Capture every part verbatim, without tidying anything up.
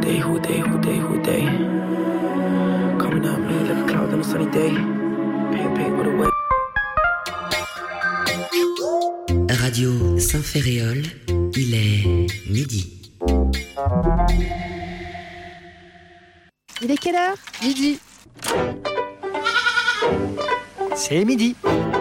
they, who they, who they, who they. Coming at me like a cloud on a sunny day. Paint, paint with a way. Radio Saint-Ferréol, il est midi. Il est quelle heure ? Midi. C'est midi.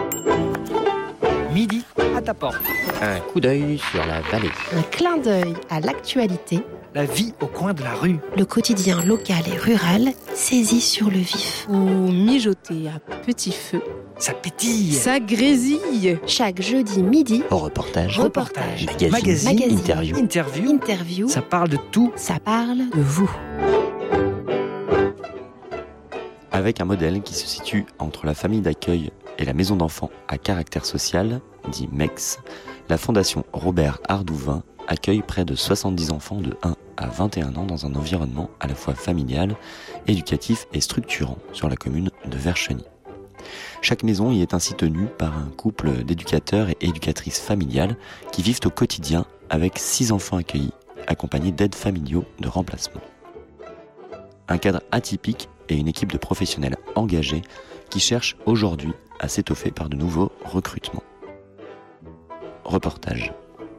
Midi à ta porte. Un coup d'œil sur la vallée. Un clin d'œil à l'actualité. La vie au coin de la rue. Le quotidien local et rural saisi sur le vif. Ou mijoté à petit feu. Ça pétille. Ça grésille. Chaque jeudi midi. Reportage. Reportage. Magazine. Magazine. Magazine. Interview. Interview. Interview. Ça parle de tout. Ça parle de vous. Avec un modèle qui se situe entre la famille d'accueil et la maison d'enfants à caractère social, dit M E X, la fondation Robert Ardouin accueille près de soixante-dix enfants de un à vingt et un ans dans un environnement à la fois familial, éducatif et structurant sur la commune de Vercheny. Chaque maison y est ainsi tenue par un couple d'éducateurs et éducatrices familiales qui vivent au quotidien avec six enfants accueillis, accompagnés d'aides familiaux de remplacement. Un cadre atypique et une équipe de professionnels engagés qui cherchent aujourd'hui à s'étoffer par de nouveaux recrutements. Reportage.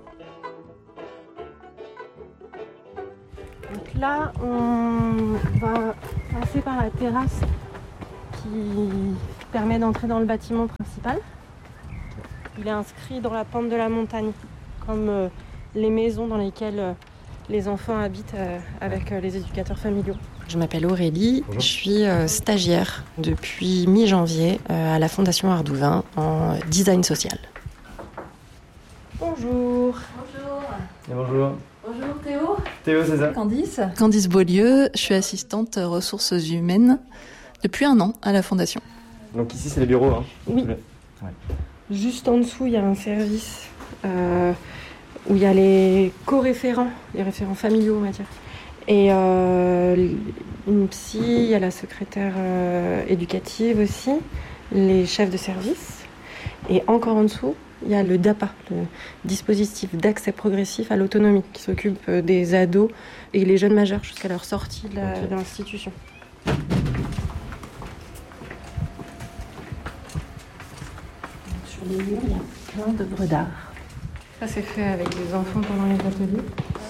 Donc là, on va passer par la terrasse qui permet d'entrer dans le bâtiment principal. Il est inscrit dans la pente de la montagne, comme euh, les maisons dans lesquelles euh, les enfants habitent euh, avec euh, les éducateurs familiaux. Je m'appelle Aurélie, Bonjour. Je suis euh, stagiaire depuis mi-janvier euh, à la Fondation Ardouin en design social. Bonjour. Bonjour. Et bonjour. Bonjour Théo. Théo, c'est ça. Candice. Candice Beaulieu, je suis assistante ressources humaines depuis un an à la Fondation. Donc ici, c'est les bureaux, hein. Oui. Ouais. Juste en dessous, il y a un service euh, où il y a les co-référents, les référents familiaux, on va dire. Et euh, une psy, il y a la secrétaire euh, éducative aussi, les chefs de service. Et encore en dessous, il y a le D A P A, le dispositif d'accès progressif à l'autonomie, qui s'occupe des ados et les jeunes majeurs jusqu'à leur sortie de, la, okay. de l'institution. Sur les murs, il y a plein d'œuvres d'art. Ça, c'est fait avec les enfants pendant les ateliers.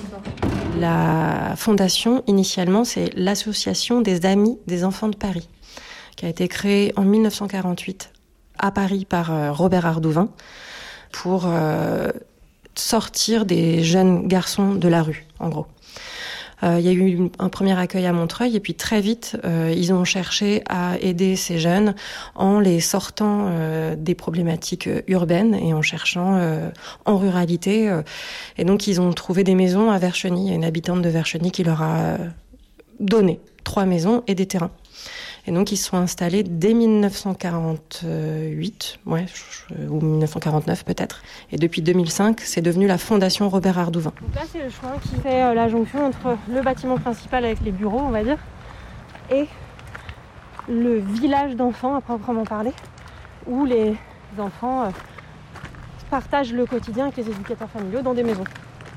La fondation, initialement, c'est l'Association des Amis des Enfants de Paris, qui a été créée en dix-neuf cent quarante-huit à Paris par euh, Robert Ardouin pour euh, sortir des jeunes garçons de la rue, en gros. Euh, il y a eu un premier accueil à Montreuil et puis très vite, euh, ils ont cherché à aider ces jeunes en les sortant euh, des problématiques urbaines et en cherchant euh, en ruralité. Euh, et donc, ils ont trouvé des maisons à Vercheny. Il y a une habitante de Vercheny qui leur a donné trois maisons et des terrains. Et donc, ils se sont installés dès dix-neuf cent quarante-huit, ouais, ou dix-neuf cent quarante-neuf peut-être. Et depuis deux mille cinq, c'est devenu la Fondation Robert Ardouin. Donc là, c'est le chemin qui fait euh, la jonction entre le bâtiment principal avec les bureaux, on va dire, et le village d'enfants, à proprement parler, où les enfants euh, partagent le quotidien avec les éducateurs familiaux dans des maisons.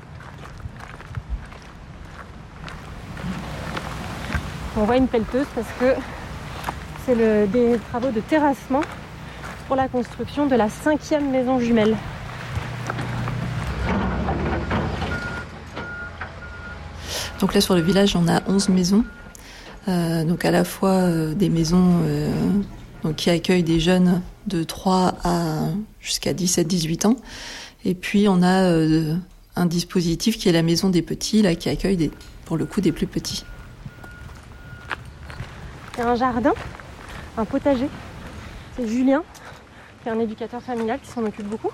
On voit une pelleteuse parce que c'est le, des travaux de terrassement pour la construction de la cinquième maison jumelle. Donc là sur le village on a onze maisons, euh, donc à la fois euh, des maisons euh, donc, qui accueillent des jeunes de trois à jusqu'à dix-sept à dix-huit ans, et puis on a euh, un dispositif qui est la maison des petits, là, qui accueille des, pour le coup des plus petits. Il y a un jardin, un potager. C'est Julien, qui est un éducateur familial qui s'en occupe beaucoup.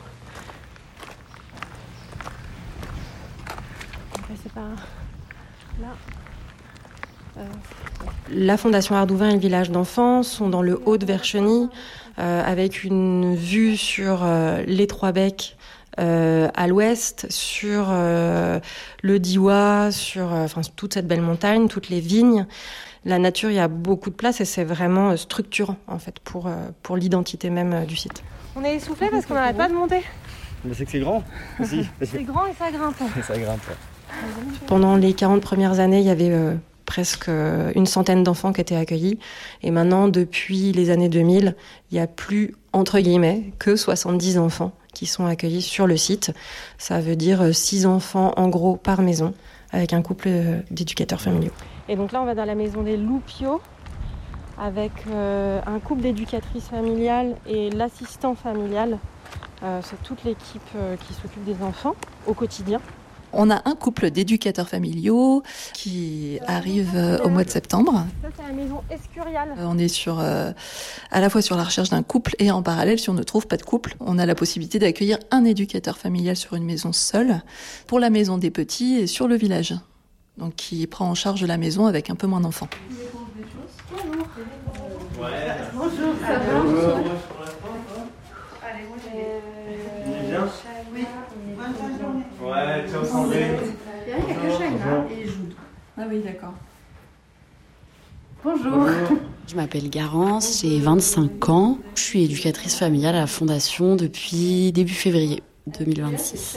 On va passer par là. Euh... La Fondation Ardouin et le village d'enfants sont dans le haut de Vercheny, euh, avec une vue sur euh, les Trois Becs euh, à l'ouest, sur euh, le Diois, sur euh, enfin, toute cette belle montagne, toutes les vignes. La nature, il y a beaucoup de place et c'est vraiment structurant en fait pour, pour l'identité même du site. On est essoufflé parce qu'on n'arrête pas de monter. Mais c'est que c'est grand aussi. C'est grand et ça grimpe. Et ça grimpe. Pendant les quarante premières années, il y avait euh, presque une centaine d'enfants qui étaient accueillis. Et maintenant, depuis les années deux mille, il n'y a plus, entre guillemets, que soixante-dix enfants qui sont accueillis sur le site. Ça veut dire six enfants, en gros, par maison, avec un couple d'éducateurs familiaux. Et donc là, on va dans la maison des Loupio, avec euh, un couple d'éducatrices familiales et l'assistant familial. Euh, c'est toute l'équipe euh, qui s'occupe des enfants au quotidien. On a un couple d'éducateurs familiaux qui arrive au mois de septembre. Ça, c'est la maison Escurial. On est sur, euh, à la fois sur la recherche d'un couple et en parallèle, si on ne trouve pas de couple, on a la possibilité d'accueillir un éducateur familial sur une maison seule pour la maison des petits et sur le village. Donc qui prend en charge la maison avec un peu moins d'enfants. Bonjour. Ouais. Bonjour, ça va? Bonjour. Allez, moi j'ai... bien? Oui. Ouais, ciao Sandrine. Il y a que Shaina et Joud. Ah oui, d'accord. Bonjour. Je m'appelle Garance, j'ai vingt-cinq ans. Je suis éducatrice familiale à la Fondation depuis début février deux mille vingt-six.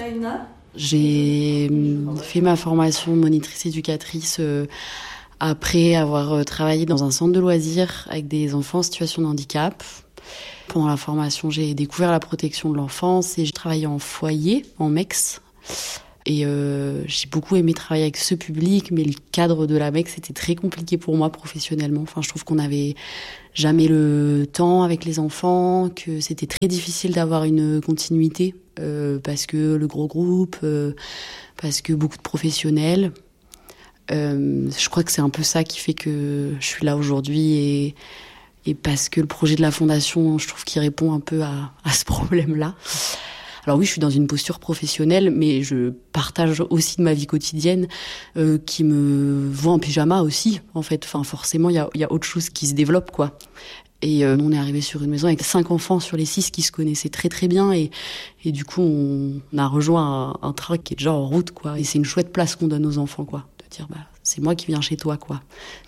J'ai fait ma formation de monitrice éducatrice après avoir travaillé dans un centre de loisirs avec des enfants en situation de handicap. Pendant la formation, j'ai découvert la protection de l'enfance et j'ai travaillé en foyer, en M E X. Et euh, j'ai beaucoup aimé travailler avec ce public, mais le cadre de la M E X était très compliqué pour moi professionnellement. Enfin, je trouve qu'on n'avait jamais le temps avec les enfants, que c'était très difficile d'avoir une continuité euh, parce que le gros groupe, euh, parce que beaucoup de professionnels. Euh, je crois que c'est un peu ça qui fait que je suis là aujourd'hui et, et parce que le projet de la Fondation, je trouve qu'il répond un peu à, à ce problème-là. Alors oui, je suis dans une posture professionnelle, mais je partage aussi de ma vie quotidienne euh, qui me voit en pyjama aussi, en fait. Enfin, forcément, il y a, y a autre chose qui se développe, quoi. Et euh, on est arrivé sur une maison avec cinq enfants sur les six qui se connaissaient très très bien et, et du coup, on, on a rejoint un, un train qui est déjà en route, quoi. Et c'est une chouette place qu'on donne aux enfants, quoi. De dire, bah, c'est moi qui viens chez toi, quoi.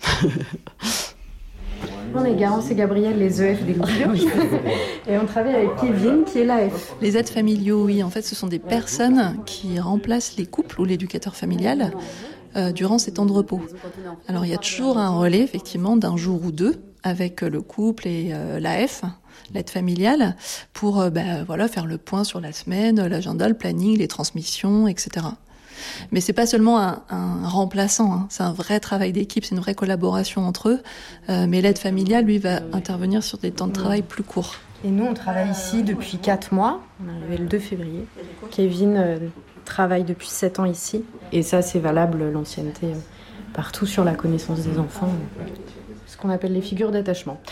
On est Garance et Gabriel, les E F des Loupio. Et on travaille avec Kevin, qui est l'A F. Les aides familiaux, oui, en fait, ce sont des personnes qui remplacent les couples ou l'éducateur familial euh, durant ces temps de repos. Alors, il y a toujours un relais, effectivement, d'un jour ou deux avec le couple et euh, l'A F, l'aide familiale, pour euh, bah, voilà, faire le point sur la semaine, l'agenda, le planning, les transmissions, et cetera. Mais c'est pas seulement un, un remplaçant, hein. C'est un vrai travail d'équipe, c'est une vraie collaboration entre eux. Euh, mais l'aide familiale, lui, va intervenir sur des temps de travail plus courts. Et nous, on travaille ici depuis quatre mois. On est arrivé le deux février. Kevin euh, travaille depuis sept ans ici. Et ça, c'est valable, l'ancienneté, euh, partout sur la connaissance des enfants. Euh, ce qu'on appelle les figures d'attachement.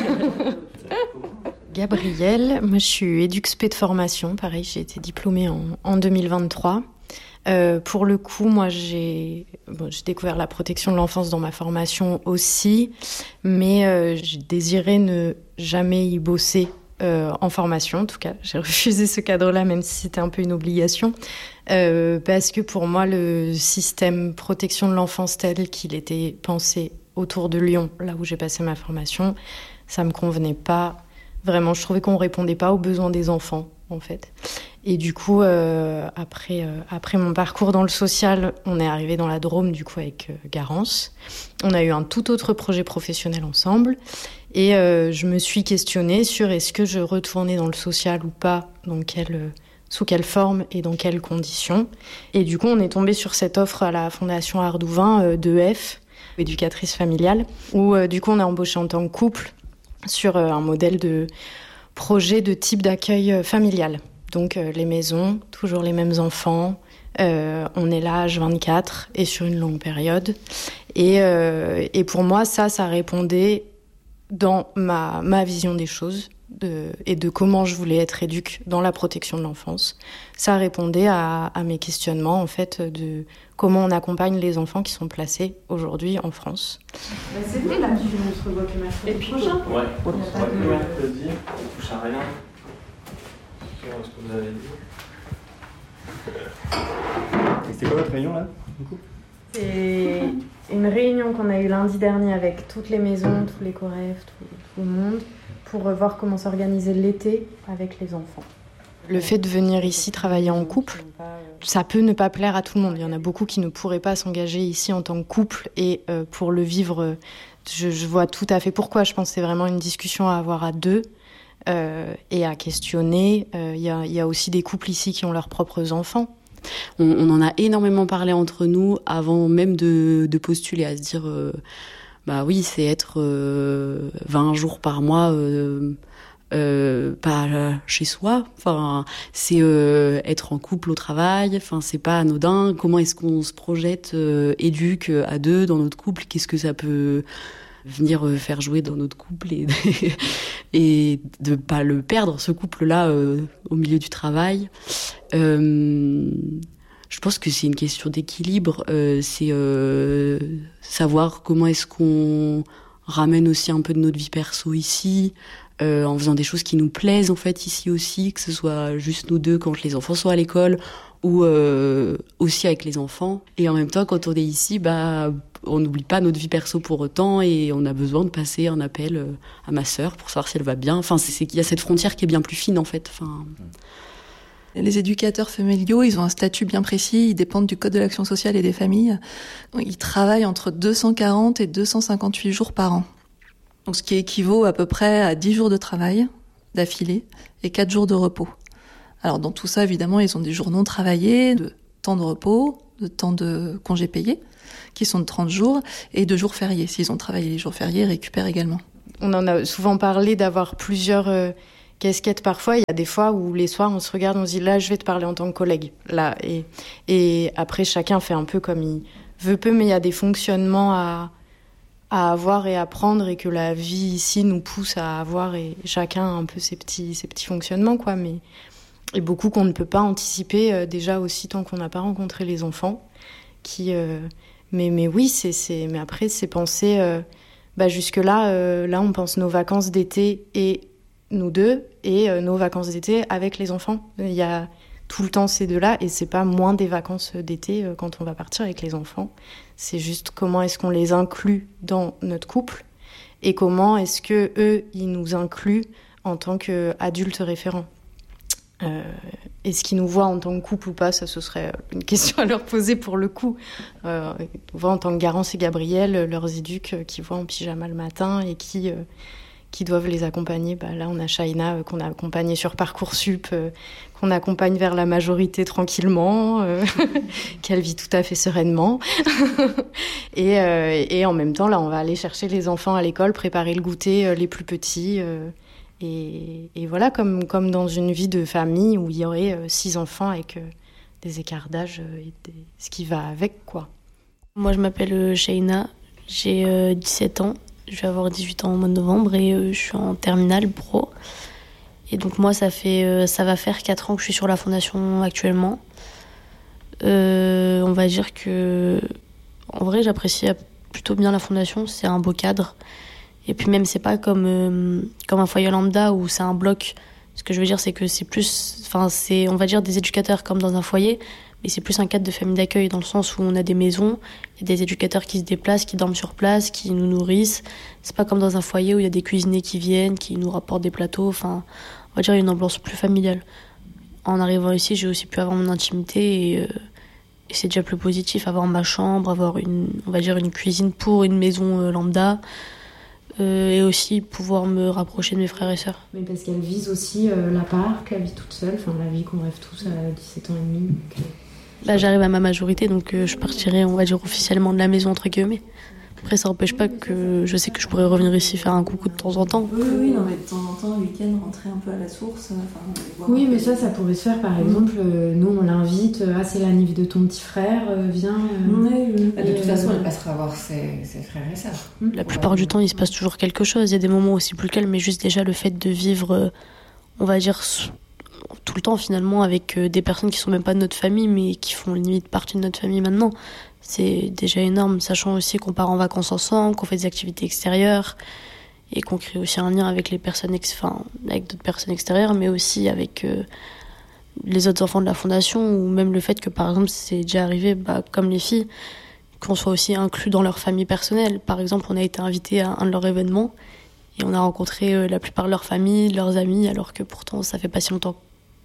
Gabrielle, moi je suis éduc-spé de formation. Pareil, j'ai été diplômée en, en deux mille vingt-trois. Euh, pour le coup, moi, j'ai, bon, j'ai découvert la protection de l'enfance dans ma formation aussi, mais euh, j'ai désiré ne jamais y bosser euh, en formation. En tout cas, j'ai refusé ce cadre-là, même si c'était un peu une obligation, euh, parce que pour moi, le système protection de l'enfance tel qu'il était pensé autour de Lyon, là où j'ai passé ma formation, ça me convenait pas. Vraiment, je trouvais qu'on répondait pas aux besoins des enfants, en fait. Et du coup, euh, après, euh, après mon parcours dans le social, on est arrivé dans la Drôme, du coup, avec euh, Garance. On a eu un tout autre projet professionnel ensemble. Et euh, je me suis questionnée sur est-ce que je retournais dans le social ou pas, dans quelle, sous quelle forme et dans quelles conditions. Et du coup, on est tombé sur cette offre à la Fondation Ardouvin euh, d'E F, éducatrice familiale, où euh, du coup, on a embauché en tant que couple sur euh, un modèle de projet de type d'accueil euh, familial. Donc euh, les maisons, toujours les mêmes enfants, euh, on est là H vingt-quatre et sur une longue période. Et, euh, et pour moi, ça, ça répondait dans ma, ma vision des choses de, et de comment je voulais être éduque dans la protection de l'enfance. Ça répondait à, à mes questionnements, en fait, de comment on accompagne les enfants qui sont placés aujourd'hui en France. Bah, c'est vrai, là, on se revoit que mercredi. Et puis prochain. Ouais, on se revoit que mercredi, on touche à rien. Ce que vous avez dit. C'était quoi votre réunion là, du coup ? C'est une réunion qu'on a eue lundi dernier avec toutes les maisons, tous les corefs, tout, tout le monde, pour voir comment s'organiser l'été avec les enfants. Le fait de venir ici travailler en couple, ça peut ne pas plaire à tout le monde. Il y en a beaucoup qui ne pourraient pas s'engager ici en tant que couple et euh, pour le vivre, je, je vois tout à fait pourquoi. Je pense que c'est vraiment une discussion à avoir à deux euh, et à questionner. Il euh, y, a, y a aussi des couples ici qui ont leurs propres enfants. On, on en a énormément parlé entre nous avant même de, de postuler, à se dire, euh, bah oui, c'est être euh, vingt jours par mois... Euh, Euh, pas chez soi, enfin c'est euh, être en couple au travail, enfin c'est pas anodin. Comment est-ce qu'on se projette euh, éduque à deux dans notre couple, qu'est-ce que ça peut venir euh, faire jouer dans notre couple et et de pas le perdre ce couple-là euh, au milieu du travail. Euh, je pense que c'est une question d'équilibre, euh, c'est euh, savoir comment est-ce qu'on ramène aussi un peu de notre vie perso ici. Euh, en faisant des choses qui nous plaisent en fait ici aussi, que ce soit juste nous deux quand les enfants sont à l'école ou euh, aussi avec les enfants. Et en même temps, quand on est ici, bah, on n'oublie pas notre vie perso pour autant et on a besoin de passer un appel à ma sœur pour savoir si elle va bien. Enfin, c'est, c'est qu'il y a cette frontière qui est bien plus fine en fait. Enfin... Les éducateurs familiaux, ils ont un statut bien précis, ils dépendent du Code de l'action sociale et des familles. Ils travaillent entre deux cent quarante et deux cent cinquante-huit jours par an. Donc, ce qui équivaut à peu près à dix jours de travail d'affilée et quatre jours de repos. Alors, dans tout ça, évidemment, ils ont des jours non travaillés, de temps de repos, de temps de congés payés, qui sont de trente jours, et de jours fériés. S'ils ont travaillé les jours fériés, ils récupèrent également. On en a souvent parlé d'avoir plusieurs euh, casquettes parfois. Il y a des fois où les soirs, on se regarde, on se dit, là, je vais te parler en tant que collègue. Là, et, et après, chacun fait un peu comme il veut peu, mais il y a des fonctionnements à... à avoir et à prendre et que la vie ici nous pousse à avoir et chacun a un peu ses petits, ses petits fonctionnements, quoi. Mais, et beaucoup qu'on ne peut pas anticiper euh, déjà aussi tant qu'on n'a pas rencontré les enfants. Qui, euh, mais, mais oui, c'est, c'est, mais après, c'est penser, euh, bah jusque-là, euh, là, on pense nos vacances d'été et nous deux et euh, nos vacances d'été avec les enfants. Il y a tout le temps ces deux-là et c'est pas moins des vacances d'été euh, quand on va partir avec les enfants. C'est juste comment est-ce qu'on les inclut dans notre couple et comment est-ce que eux ils nous incluent en tant qu'adultes référents. Euh, est-ce qu'ils nous voient en tant que couple ou pas, ça ce serait une question à leur poser pour le coup. Euh, ils nous voient en tant que Garance et Gabriel, leurs éduques qui voient en pyjama le matin et qui, euh, qui doivent les accompagner. Bah, là on a Shaina euh, qu'on a accompagnée sur Parcoursup, euh, qu'on accompagne vers la majorité tranquillement, euh, qu'elle vit tout à fait sereinement. et, euh, et en même temps, là, on va aller chercher les enfants à l'école, préparer le goûter, euh, les plus petits. Euh, et, et voilà, comme, comme dans une vie de famille où il y aurait euh, six enfants avec euh, des écarts d'âge euh, et des, ce qui va avec, quoi. Moi, je m'appelle Shaina, j'ai euh, dix-sept ans, je vais avoir dix-huit ans au mois de novembre et euh, je suis en terminale pro. Et donc moi, ça fait, euh, ça va faire quatre ans que je suis sur la fondation actuellement. Euh, on va dire que, en vrai, j'apprécie plutôt bien la fondation. C'est un beau cadre. Et puis même, c'est pas comme euh, comme un foyer lambda où c'est un bloc. Ce que je veux dire, c'est que c'est plus, enfin, c'est, on va dire des éducateurs comme dans un foyer, mais c'est plus un cadre de famille d'accueil dans le sens où on a des maisons, il y a des éducateurs qui se déplacent, qui dorment sur place, qui nous nourrissent. C'est pas comme dans un foyer où il y a des cuisiniers qui viennent, qui nous rapportent des plateaux. Enfin, on va dire une ambiance plus familiale. En arrivant ici, j'ai aussi pu avoir mon intimité et, euh, et c'est déjà plus positif. Avoir ma chambre, avoir une, on va dire une cuisine pour une maison euh, lambda. Euh, et aussi pouvoir me rapprocher de mes frères et sœurs. Mais parce qu'elle vise aussi euh, la part, qu'elle vit toute seule, enfin la vie qu'on rêve tous à dix-sept ans et demi. Donc, euh... Là j'arrive à ma majorité, donc euh, je partirai, on va dire, officiellement de la maison entre guillemets. Après ça n'empêche pas que je sais que je pourrais revenir ici faire un coucou de temps en temps. Oui, oui, non, mais de temps en temps, le week-end, rentrer un peu à la source. Enfin, oui, mais ça, ça pourrait se faire, par exemple, euh, nous on l'invite, ah c'est la nif de ton petit frère, euh, viens. Euh, oui, oui. Bah, de toute façon, elle passera voir ses, ses frères et sœurs. La plupart du temps, il se passe toujours quelque chose. Il y a des moments aussi plus calmes, mais juste déjà le fait de vivre, euh, on va dire, tout le temps finalement avec euh, des personnes qui sont même pas de notre famille, mais qui font limite partie de notre famille maintenant. C'est déjà énorme, sachant aussi qu'on part en vacances ensemble, qu'on fait des activités extérieures et qu'on crée aussi un lien avec les personnes, ex- enfin, avec d'autres personnes extérieures, mais aussi avec euh, les autres enfants de la fondation, ou même le fait que, par exemple, c'est déjà arrivé, bah, comme les filles, qu'on soit aussi inclus dans leur famille personnelle. Par exemple, on a été invité à un de leurs événements et on a rencontré euh, la plupart de leur famille, leurs amis, alors que pourtant, ça fait pas si longtemps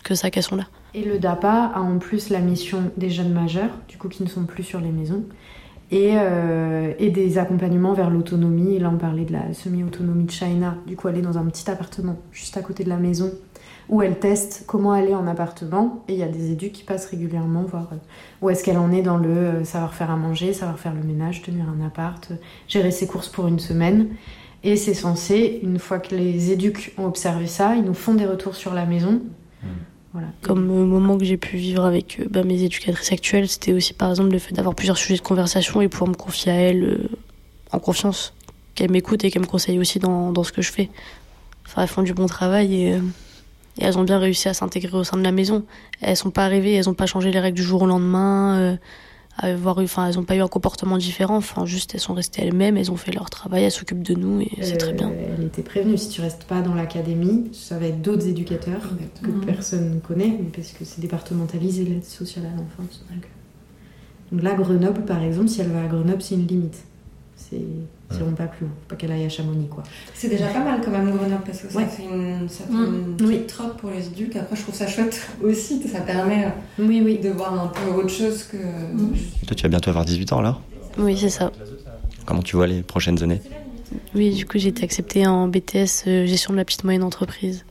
que ça qu'elles sont là. Et le D A P A a en plus la mission des jeunes majeurs, du coup qui ne sont plus sur les maisons, et, euh, et des accompagnements vers l'autonomie. Et là on parlait de la semi-autonomie de Shaina, du coup elle est dans un petit appartement juste à côté de la maison, où elle teste comment aller en appartement, et il y a des éducs qui passent régulièrement voir où est-ce qu'elle en est dans le savoir faire à manger, savoir faire le ménage, tenir un appart, gérer ses courses pour une semaine. Et c'est censé, une fois que les éducs ont observé ça, ils nous font des retours sur la maison. Mmh. Voilà. Comme le moment que j'ai pu vivre avec bah, mes éducatrices actuelles, c'était aussi par exemple le fait d'avoir plusieurs sujets de conversation et pouvoir me confier à elles euh, en confiance, qu'elles m'écoutent et qu'elles me conseillent aussi dans, dans ce que je fais. Enfin, elles font du bon travail et, euh, et elles ont bien réussi à s'intégrer au sein de la maison. Elles sont pas arrivées, elles ont pas changé les règles du jour au lendemain. Euh, avoir eu, enfin, elles n'ont pas eu un comportement différent, enfin, juste elles sont restées elles-mêmes, elles ont fait leur travail, elles s'occupent de nous et c'est euh, très bien. Elle était prévenue, si tu restes pas dans l'académie, ça va être d'autres éducateurs que mmh. personne ne connaît, parce que c'est départementalisé l'aide sociale à l'enfance. Donc, donc là, Grenoble, par exemple, si elle va à Grenoble, c'est une limite. C'est, ils iront pas plus loin, pas qu'elle aille à Chamonix, quoi. C'est déjà pas mal quand même Grenoble, parce que ça ouais. fait une, ça fait mmh. une petite oui. trotte pour les éduques. Après, je trouve ça chouette aussi, ça permet oui, oui. de voir un peu autre chose que... Mmh. Toi, tu vas bientôt avoir dix-huit ans, alors ? Oui, c'est ça. Comment tu vois les prochaines années ? Oui, du coup, j'ai été acceptée en B T S euh, gestion de la petite moyenne entreprise.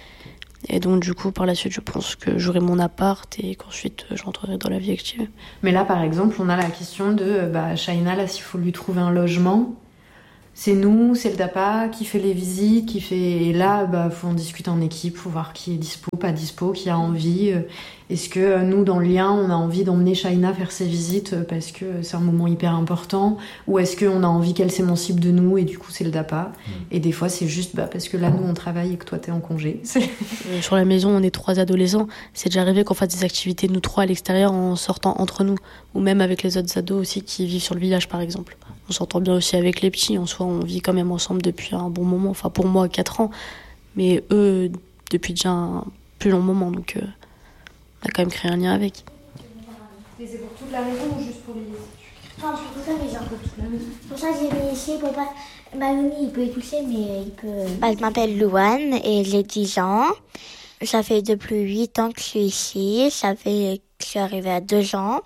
Et donc, du coup, par la suite, je pense que j'aurai mon appart et qu'ensuite, je rentrerai dans la vie active. Mais là, par exemple, on a la question de bah, Shaina, là, s'il faut lui trouver un logement, c'est nous, c'est le D A P A qui fait les visites, qui fait... Et là, bah, faut en discuter en équipe, faut voir qui est dispo, pas dispo, qui a envie. Est-ce que nous, dans le lien, on a envie d'emmener Shaina faire ses visites parce que c'est un moment hyper important, ou est-ce qu'on a envie qu'elle s'émancipe de nous et du coup, c'est le D A P A. Mmh. Et des fois, c'est juste bah, parce que là, nous, on travaille et que toi, t'es en congé. C'est... Sur la maison, on est trois adolescents. C'est déjà arrivé qu'on fasse des activités, nous trois, à l'extérieur, en sortant entre nous. Ou même avec les autres ados aussi qui vivent sur le village, par exemple. On s'entend bien aussi avec les petits. En soi, on vit quand même ensemble depuis un bon moment. Enfin, pour moi, quatre ans. Mais eux, depuis déjà un plus long moment. Donc, euh, on a quand même créé un lien avec. Mais c'est pour toute la maison ou juste pour les... Non, c'est pour toute la maison. Pour toute la maison. Pour ça, j'ai mis ici pour pas... Malouni, il peut y toucher, mais il peut... Bah, je m'appelle Louane et j'ai dix ans. Ça fait depuis huit ans que je suis ici. Ça fait que je suis arrivée à deux ans.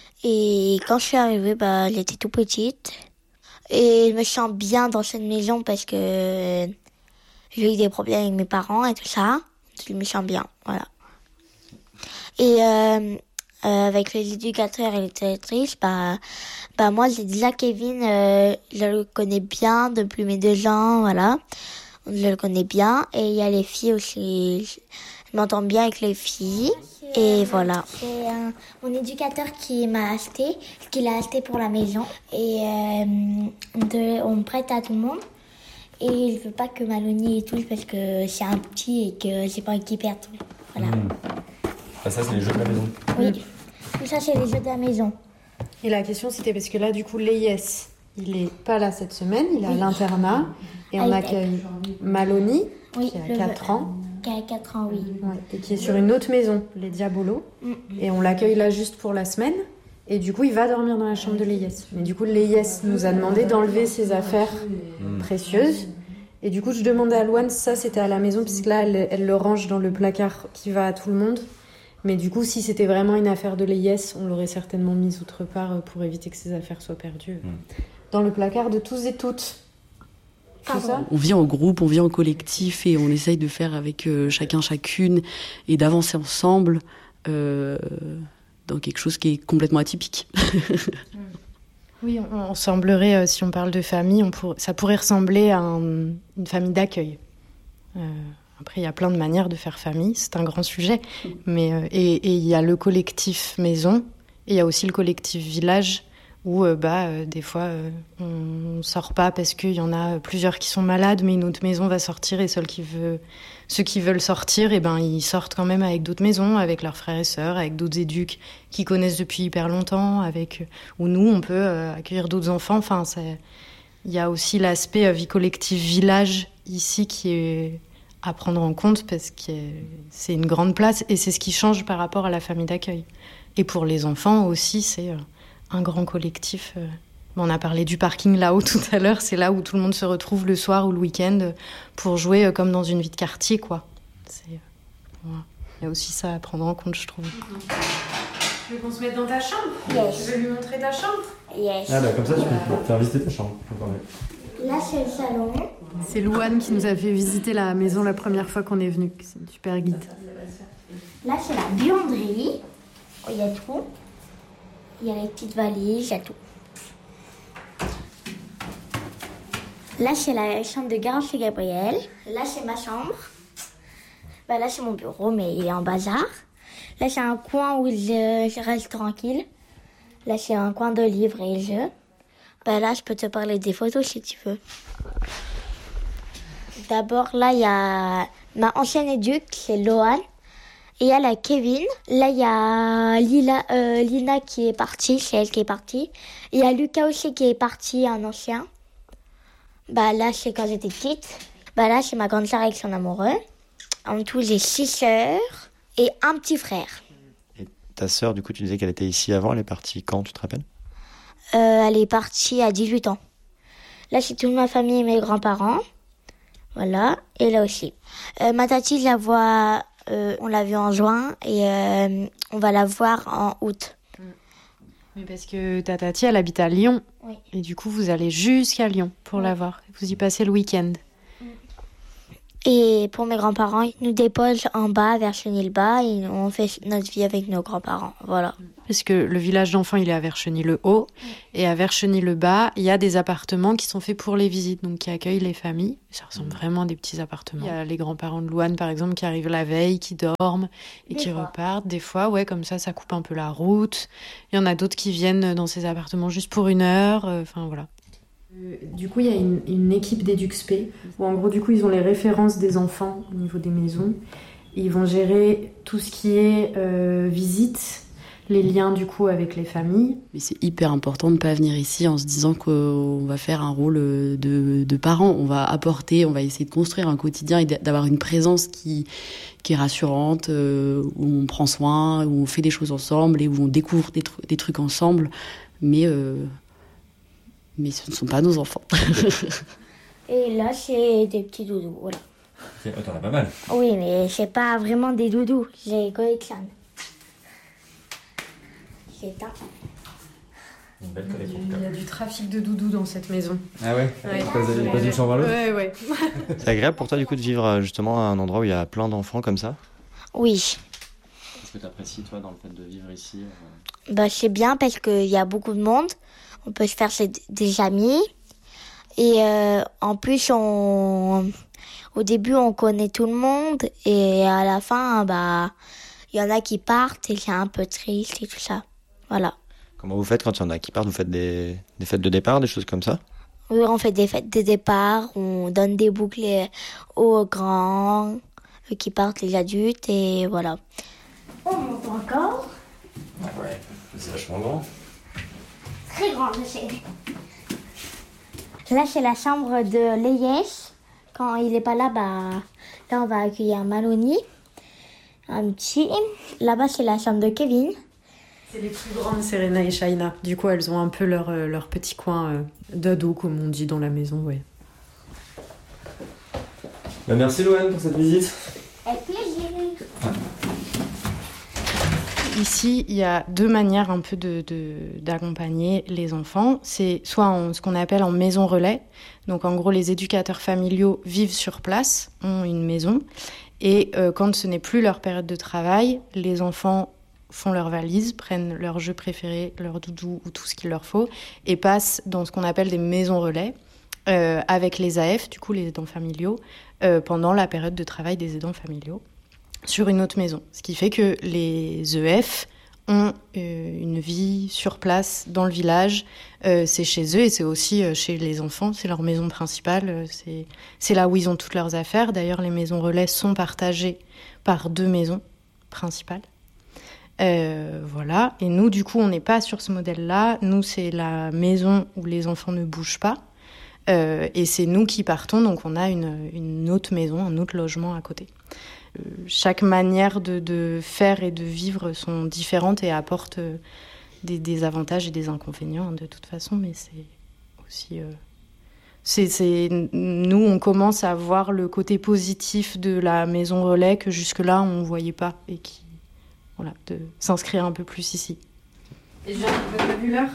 Et quand je suis arrivée, bah, j'étais tout petite. Et je me sens bien dans cette maison parce que j'ai eu des problèmes avec mes parents et tout ça. Je me sens bien, voilà. Et euh, euh, avec les éducateurs et les directrices, bah, bah moi j'ai déjà Kevin, euh, je le connais bien depuis mes deux ans, voilà. Je le connais bien. Et il y a les filles aussi. Je m'entends bien avec les filles. Et voilà. C'est euh, mon éducateur qui m'a acheté, qui l'a acheté pour la maison. Et euh, de, on prête à tout le monde. Et je veux pas que Maloni y touche parce que c'est un petit et que j'ai pas envie qu'il perde tout. Voilà. Mmh. Ah, ça, c'est les jeux de la maison. Oui. Tout ça, c'est les jeux de la maison. Et la question, c'était parce que là, du coup, l'Eyes, il est pas là cette semaine, il est oui. à l'internat. Et on accueille Maloni, oui, qui a quatre ans. Qui a quatre ans, oui. Ouais, et qui est sur une autre maison, les Diabolos. Mm. Et on l'accueille là juste pour la semaine. Et du coup, il va dormir dans la chambre de l'Eyes. Mais du coup, l'Eyes nous a demandé d'enlever ses affaires mm. précieuses. Et du coup, je demandais à Louane, ça c'était à la maison, puisque là, elle, elle le range dans le placard qui va à tout le monde. Mais du coup, si c'était vraiment une affaire de l'Eyes, on l'aurait certainement mise autre part pour éviter que ses affaires soient perdues. Mm. Dans le placard de tous et toutes. Ça on vit en groupe, on vit en collectif et on essaye de faire avec euh, chacun, chacune et d'avancer ensemble euh, dans quelque chose qui est complètement atypique. Oui, on, on semblerait, euh, si on parle de famille, on pour, ça pourrait ressembler à un, une famille d'accueil. Euh, après, il y a plein de manières de faire famille, c'est un grand sujet. Mais, euh, et il y a le collectif maison et il y a aussi le collectif village où euh, bah, euh, des fois euh, on ne sort pas parce qu'il y en a plusieurs qui sont malades, mais une autre maison va sortir et ceux qui, veut, ceux qui veulent sortir, eh ben, ils sortent quand même avec d'autres maisons, avec leurs frères et sœurs, avec d'autres éducs qui connaissent depuis hyper longtemps, avec, où nous on peut euh, accueillir d'autres enfants. Enfin, il y a aussi l'aspect euh, vie collective village ici qui est à prendre en compte parce que c'est une grande place et c'est ce qui change par rapport à la famille d'accueil. Et pour les enfants aussi, c'est... Euh, un grand collectif. On a parlé du parking là-haut tout à l'heure. C'est là où tout le monde se retrouve le soir ou le week-end pour jouer comme dans une vie de quartier, quoi. C'est... Voilà. Il y a aussi ça à prendre en compte, je trouve. Tu veux qu'on se mette dans ta chambre? Yes. Tu veux lui montrer ta chambre? Yes. Ah bah comme ça tu peux faire visiter ta chambre. Là, c'est le salon. C'est Louane qui nous a fait visiter la maison la première fois qu'on est venu. C'est une super guide. Là, c'est la buanderie. Il y a tout. Il y a les petites valises, il y a tout. Là, c'est la chambre de Garance et Gabriel. Là, c'est ma chambre. Bah, là, c'est mon bureau, mais il est en bazar. Là, c'est un coin où je, je reste tranquille. Là, c'est un coin de livres et jeux. Bah, là, je peux te parler des photos si tu veux. D'abord, là, il y a ma ancienne éduque, c'est Loane. Et il y a la Kevin. Là, il y a Lila, euh, Lina qui est partie, c'est elle qui est partie. Il y a Lucas aussi qui est parti, un ancien. Bah, là, c'est quand j'étais petite. Bah, là, c'est ma grande sœur avec son amoureux. En tout, j'ai six sœurs et un petit frère. Et ta sœur, du coup, tu disais qu'elle était ici avant, elle est partie quand, tu te rappelles? Euh, elle est partie à dix-huit ans. Là, c'est toute ma famille et mes grands-parents. Voilà. Et là aussi. Euh, ma tati, je la vois, euh, on l'a vue en juin et euh, on va la voir en août. Mais parce que ta tati, elle habite à Lyon. Oui. Et du coup, vous allez jusqu'à Lyon pour Oui. la voir. Vous y passez le week-end. Et pour mes grands-parents, ils nous déposent en bas, vers Chenil-Bas, et on fait notre vie avec nos grands-parents. Voilà. Parce que le village d'enfants, il est à Vercheny-le-Haut. Et à Vercheny-le-Bas, il y a des appartements qui sont faits pour les visites, donc qui accueillent les familles. Ça ressemble vraiment à des petits appartements. Il y a les grands-parents de Louane, par exemple, qui arrivent la veille, qui dorment et Des qui fois. repartent. Des fois, ouais, comme ça, ça coupe un peu la route. Il y en a d'autres qui viennent dans ces appartements juste pour une heure. Enfin, voilà. Du coup, il y a une, une équipe d'EduxP où en gros, du coup, ils ont les références des enfants au niveau des maisons. Et ils vont gérer tout ce qui est euh, visite, les liens du coup avec les familles. Mais c'est hyper important de ne pas venir ici en se disant qu'on va faire un rôle de, de parent. On va apporter, on va essayer de construire un quotidien et d'avoir une présence qui, qui est rassurante, euh, où on prend soin, où on fait des choses ensemble et où on découvre des, tr- des trucs ensemble. Mais... Euh, Mais ce ne sont pas nos enfants. Et là, c'est des petits doudous, voilà. Oh, t'en as pas mal. Oui, mais c'est pas vraiment des doudous, je les collectionne. C'est ça. Une belle collection. Il y a du trafic de doudous dans cette maison. Ah ouais, Ouais. On passe, on passe d'une chambre à l'autre. Ouais, ouais. C'est agréable pour toi, du coup, de vivre justement à un endroit où il y a plein d'enfants comme ça? Oui, Est-ce que tu apprécies, toi, dans le fait de vivre ici euh... bah, c'est bien parce qu'il y a beaucoup de monde. On peut se faire des amis. Et euh, en plus, on... au début, on connaît tout le monde. Et à la fin, bah, il y en a qui partent et c'est un peu triste et tout ça. Voilà. Comment vous faites quand il y en a qui partent? Vous faites des, des fêtes de départ, des choses comme ça? Oui, on fait des fêtes de départ. On donne des boucles aux grands, eux qui partent, les adultes. Et voilà. On monte encore. Ouais, c'est vachement grand. Très grande, c'est. Là, c'est la chambre de Léyes. Quand il n'est pas là, bah, là, on va accueillir Maloni, un petit. Là-bas, c'est la chambre de Kevin. C'est les plus grandes, Serena et Shaina. Du coup, elles ont un peu leur, euh, leur petit coin euh, d'ado, comme on dit dans la maison, ouais. Bah, merci Louane pour cette visite. Avec plaisir. Ici, il y a deux manières un peu de, de, d'accompagner les enfants. C'est soit en, ce qu'on appelle en maison relais. Donc en gros, les éducateurs familiaux vivent sur place, ont une maison. Et euh, quand ce n'est plus leur période de travail, les enfants font leurs valises, prennent leurs jeux préférés, leurs doudous ou tout ce qu'il leur faut, et passent dans ce qu'on appelle des maisons relais euh, avec les A F, du coup les aidants familiaux, euh, pendant la période de travail des aidants familiaux, sur une autre maison. Ce qui fait que les E F ont euh, une vie sur place dans le village. Euh, c'est chez eux et c'est aussi euh, chez les enfants. C'est leur maison principale. Euh, c'est, c'est là où ils ont toutes leurs affaires. D'ailleurs, les maisons relais sont partagées par deux maisons principales. Euh, voilà. Et nous, du coup, on n'est pas sur ce modèle-là. Nous, c'est la maison où les enfants ne bougent pas. Euh, et c'est nous qui partons. Donc, on a une, une autre maison, un autre logement à côté. Chaque manière de, de faire et de vivre sont différentes et apportent des, des avantages et des inconvénients de toute façon, mais c'est aussi euh, c'est, c'est, nous, on commence à voir le côté positif de la maison relais que jusque-là, on ne voyait pas et qui, voilà, de s'inscrire un peu plus ici. Et Jean, vous avez vu l'heure ?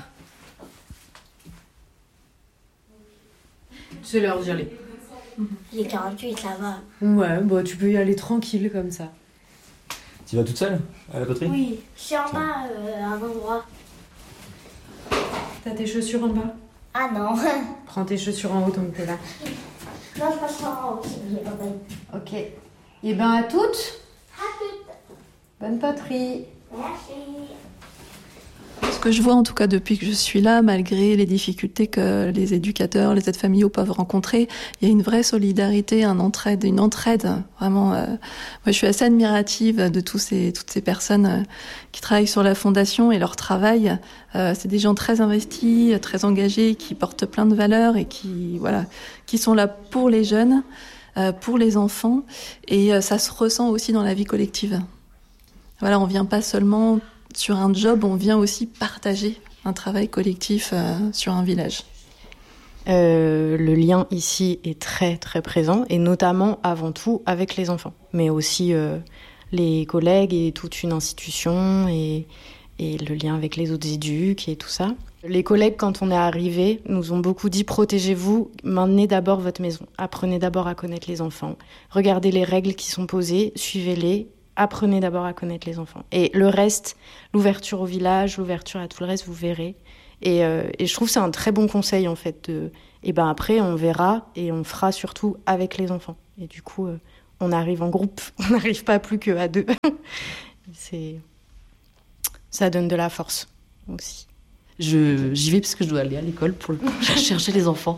C'est l'heure d'y aller. Il est quarante-huit, ça va. Ouais, bah tu peux y aller tranquille comme ça. Tu vas toute seule à la poterie ? Oui, je suis en bas, euh, à un endroit. T'as tes chaussures en bas ? Ah non. Prends tes chaussures en haut tant que t'es là. Non, je passe en haut, j'ai pas besoin. Ok. Et ben à toutes. À toutes. Bonne poterie. Merci. Ce que je vois en tout cas depuis que je suis là, malgré les difficultés que les éducateurs, les aides familiaux peuvent rencontrer, il y a une vraie solidarité, un entraide, une entraide. Vraiment, euh, moi je suis assez admirative de tous ces, toutes ces personnes euh, qui travaillent sur la fondation et leur travail. Euh, c'est des gens très investis, très engagés, qui portent plein de valeurs et qui, voilà, qui sont là pour les jeunes, euh, pour les enfants. Et euh, ça se ressent aussi dans la vie collective. Voilà, on vient pas seulement sur un job, on vient aussi partager un travail collectif euh, sur un village. Euh, le lien ici est très très présent et notamment avant tout avec les enfants, mais aussi euh, les collègues et toute une institution et, et le lien avec les autres éducs et tout ça. Les collègues, quand on est arrivés, nous ont beaucoup dit « Protégez-vous, maintenez d'abord votre maison, apprenez d'abord à connaître les enfants, regardez les règles qui sont posées, suivez-les. » Apprenez d'abord à connaître les enfants. Et le reste, l'ouverture au village, l'ouverture à tout le reste, vous verrez. Et, euh, et je trouve que c'est un très bon conseil, en fait. De, et ben après, on verra et on fera surtout avec les enfants. Et du coup, euh, on arrive en groupe. On n'arrive pas plus qu'à deux. c'est... Ça donne de la force aussi. Je, j'y vais parce que je dois aller à l'école pour chercher les enfants.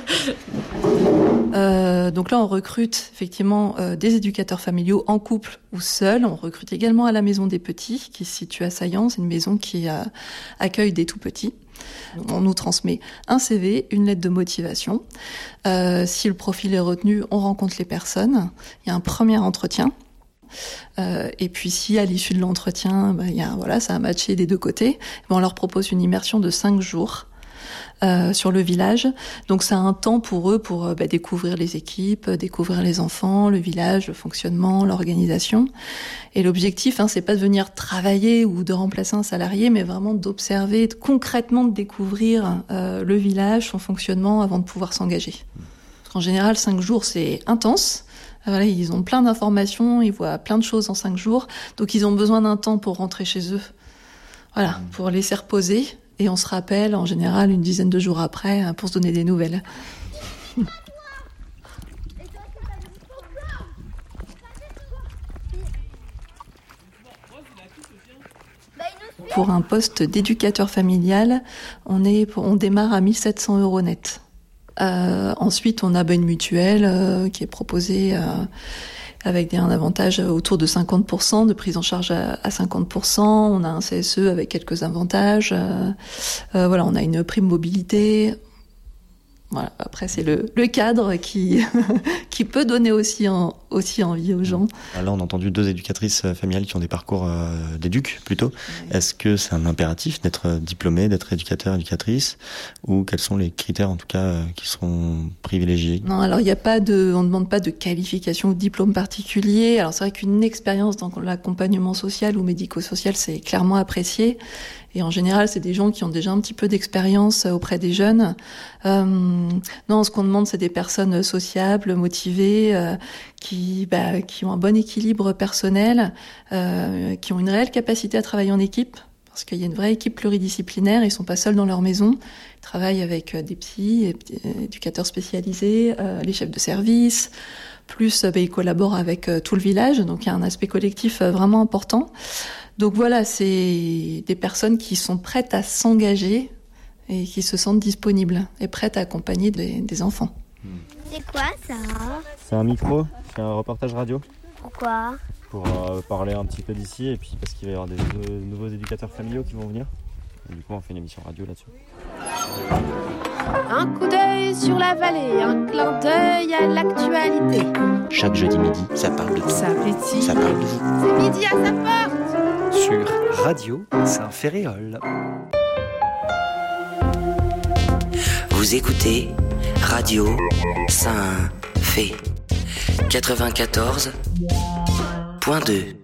Euh, donc là, on recrute effectivement euh, des éducateurs familiaux en couple ou seuls. On recrute également à la Maison des Petits, qui se situe à Saillant. C'est une maison qui euh, accueille des tout-petits. On nous transmet un C V, une lettre de motivation. Euh, si le profil est retenu, on rencontre les personnes. Il y a un premier entretien. Euh, et puis si à l'issue de l'entretien, bah, y a, voilà, ça a matché des deux côtés, bah, on leur propose une immersion de cinq jours euh, sur le village. Donc c'est un temps pour eux pour bah, découvrir les équipes, découvrir les enfants, le village, le fonctionnement, l'organisation. Et l'objectif, hein, c'est pas de venir travailler ou de remplacer un salarié, mais vraiment d'observer, de, concrètement de découvrir euh, le village, son fonctionnement avant de pouvoir s'engager. Parce qu'en général, cinq jours, c'est intense. Voilà, ils ont plein d'informations, ils voient plein de choses en cinq jours, donc ils ont besoin d'un temps pour rentrer chez eux. Voilà, pour laisser reposer, et on se rappelle en général une dizaine de jours après pour se donner des nouvelles. Pour un poste d'éducateur familial, on, est, on démarre à mille sept cents euros net. Euh, ensuite, on a bah, une mutuelle euh, qui est proposée euh, avec des, un avantage autour de cinquante pour cent, de prise en charge à, à cinquante pour cent. On a un C S E avec quelques avantages. Euh, euh, voilà, on a une prime mobilité. Voilà, après, c'est le, le cadre qui, qui peut donner aussi, en, aussi envie aux gens. Là, on a entendu deux éducatrices familiales qui ont des parcours euh, d'éduc, plutôt. Oui. Est-ce que c'est un impératif d'être diplômé, d'être éducateur, éducatrice, ou quels sont les critères, en tout cas, euh, qui seront privilégiés ? Non, alors il n'y a pas de, on ne demande pas de qualification ou de diplôme particulier. Alors c'est vrai qu'une expérience dans l'accompagnement social ou médico-social, c'est clairement apprécié. Et en général, c'est des gens qui ont déjà un petit peu d'expérience auprès des jeunes. Euh, non, ce qu'on demande, c'est des personnes sociables, motivées, euh, qui, bah, qui ont un bon équilibre personnel, euh, qui ont une réelle capacité à travailler en équipe, parce qu'il y a une vraie équipe pluridisciplinaire. Ils sont pas seuls dans leur maison. Ils travaillent avec des psys, éducateurs spécialisés, euh, les chefs de service. Plus, bah, ils collaborent avec euh, tout le village. Donc, il y a un aspect collectif euh, vraiment important. Donc voilà, c'est des personnes qui sont prêtes à s'engager et qui se sentent disponibles et prêtes à accompagner des, des enfants. C'est quoi ça? C'est un micro, c'est un reportage radio. Pourquoi? Pour euh, parler un petit peu d'ici et puis parce qu'il va y avoir des nouveaux, nouveaux éducateurs familiaux qui vont venir. Et du coup, on fait une émission radio là-dessus. Un coup d'œil sur la vallée, un clin d'œil à l'actualité. Chaque jeudi midi, ça parle de tout. Ça pétille. Ça parle de vous. C'est midi à sa porte. Sur Radio Saint-Ferréol. Vous écoutez Radio Saint-Fé quatre-vingt-quatorze point deux.